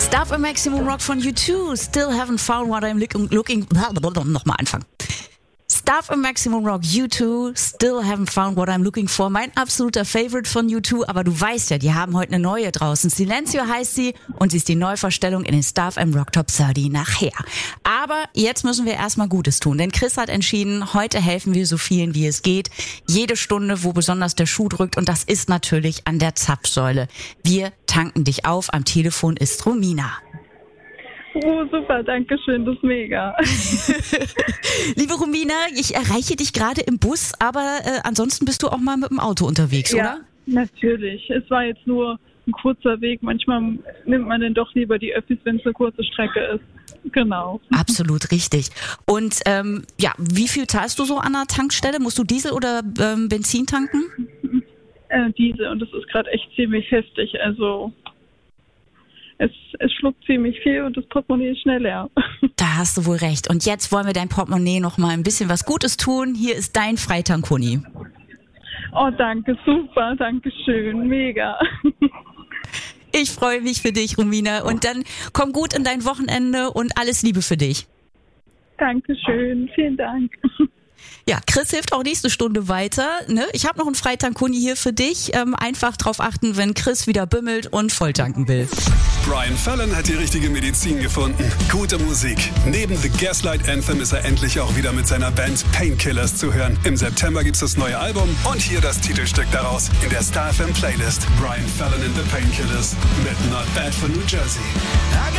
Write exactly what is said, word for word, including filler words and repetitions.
Stuff a Maximum Rock von U zwei. Still haven't found what I'm looking... looking Nochmal anfangen. Stuff a Maximum Rock, U zwei, Still haven't found what I'm looking for. Mein absoluter Favorite von U zwei, aber du weißt ja, die haben heute eine neue draußen. Silencio heißt sie und sie ist die Neuvorstellung in den Stuff am Rock Top dreißig nachher. Aber jetzt müssen wir erstmal Gutes tun, denn Chris hat entschieden, heute helfen wir so vielen, wie es geht. Jede Stunde, wo besonders der Schuh drückt, und das ist natürlich an der Zapfsäule. Wir tanken dich auf, am Telefon ist Romina. Oh, super, danke schön, das ist mega. Liebe Romina, ich erreiche dich gerade im Bus, aber äh, ansonsten bist du auch mal mit dem Auto unterwegs, ja, oder? Natürlich. Es war jetzt nur ein kurzer Weg. Manchmal nimmt man dann doch lieber die Öffis, wenn es eine kurze Strecke ist. Genau. Absolut richtig. Und ähm, ja, wie viel zahlst du so an der Tankstelle? Musst du Diesel oder ähm, Benzin tanken? Äh, Diesel, und das ist gerade echt ziemlich heftig. Also es, es schluckt ziemlich viel und das Portemonnaie ist schnell leer. Da hast du wohl recht. Und jetzt wollen wir dein Portemonnaie noch mal ein bisschen was Gutes tun. Hier ist dein Freitank-Huni. Oh, danke, super, danke schön, mega. Ich freue mich für dich, Romina. Und dann komm gut in dein Wochenende und alles Liebe für dich. Dankeschön, vielen Dank. Ja, Chris hilft auch nächste Stunde weiter. Ne? Ich habe noch einen Freitank-Huni hier für dich. Ähm, einfach drauf achten, wenn Chris wieder bimmelt und volltanken will. Brian Fallon hat die richtige Medizin gefunden. Gute Musik. Neben The Gaslight Anthem ist er endlich auch wieder mit seiner Band Painkillers zu hören. Im September gibt's das neue Album und hier das Titelstück daraus in der Star F M Playlist. Brian Fallon and the Painkillers mit Not Bad for New Jersey.